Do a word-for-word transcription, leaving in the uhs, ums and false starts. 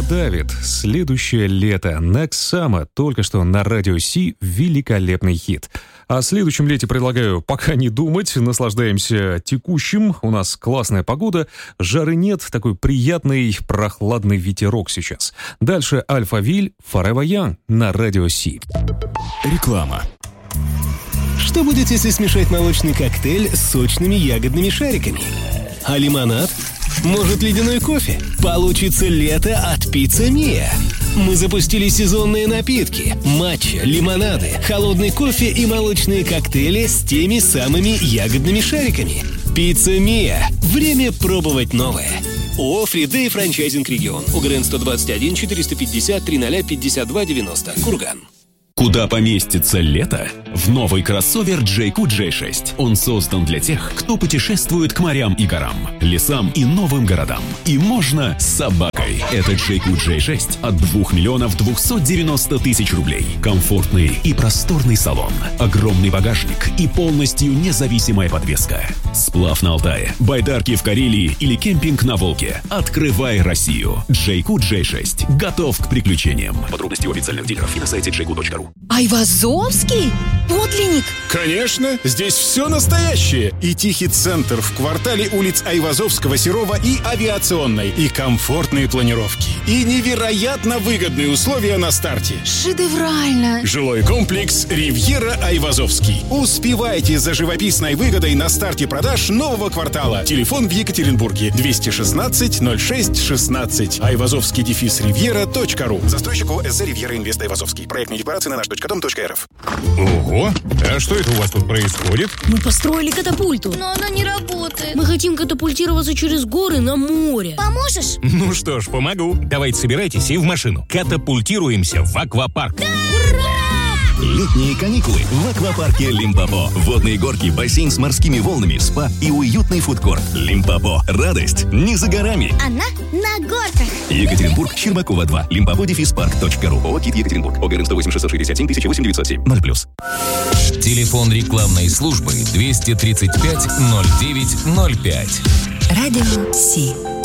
Луна давит. Следующее лето. Next Summer. Только что на радио Си. Великолепный хит. О следующем лете предлагаю пока не думать. Наслаждаемся текущим. У нас классная погода. Жары нет. Такой приятный прохладный ветерок сейчас. Дальше Альфавиль. Forever Young на радио Си. Реклама. Что будет, если смешать молочный коктейль с сочными ягодными шариками? А лимонад? Может, ледяной кофе? Получится лето от Пицца Мия. Мы запустили сезонные напитки, матча, лимонады, холодный кофе и молочные коктейли с теми самыми ягодными шариками. Пицца Мия. Время пробовать новое. ООО «Фридей Франчайзинг Регион». УГРН сто двадцать один четыреста пятьдесят тридцать пятьдесят два девяносто. Курган. Куда поместится лето? В новый кроссовер джей кью джей шесть. Он создан для тех, кто путешествует к морям и горам, лесам и новым городам. И можно с собакой. Это джей кью джей шесть от двух миллионов двухсот девяноста тысяч рублей. Комфортный и просторный салон, огромный багажник и полностью независимая подвеска. Сплав на Алтае, байдарки в Карелии или кемпинг на Волге. Открывай Россию. джей кью джей шесть. Готов к приключениям. Подробности у официальных дилеров и на сайте джей кью точка ру. Айвазовский? Подлинник? Конечно, здесь все настоящее. И тихий центр в квартале улиц Айвазовского, Серова и Авиационной. И комфортные планировки. И невероятно выгодные условия на старте. Шедеврально. Жилой комплекс «Ривьера Айвазовский». Успевайте за живописной выгодой на старте продаж нового квартала. Телефон в Екатеринбурге двести шестнадцать ноль шесть шестнадцать. Айвазовский дефис ривьера точка ру. Застройщик ОСЗ «Ривьера Инвест Айвазовский». Проектные декларации на наш точка дом точка эр эф. Ого! А что это у вас тут происходит? Мы построили катапульту. Но она не работает. Мы хотим катапультироваться через горы на море. Поможешь? Ну что ж, помогу. Давайте собирайтесь и в машину. Катапультируемся в аквапарк. Да! Ура! Летние каникулы в аквапарке Лимпопо. Водные горки, бассейн с морскими волнами, спа и уютный фудкорт. Лимпопо. Радость не за горами. Она на горках. Екатеринбург, Щербакова два. Лимпопо дефис парк точка ру. ООО «Кит Екатеринбург». ОГРН сто восемь шестьсот шестьдесят семь тысяча восемь девятьсот семь. ноль плюс. Телефон рекламной службы двести тридцать пять ноль девять ноль пять. Радио Си.